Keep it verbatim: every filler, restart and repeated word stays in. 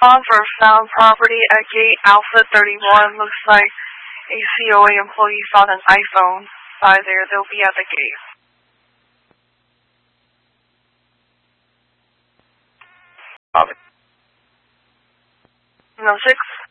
respond for found property at gate Alpha thirty-one. Looks like a C O A employee found an iPhone by there. They'll be at the gate. Copy. No six.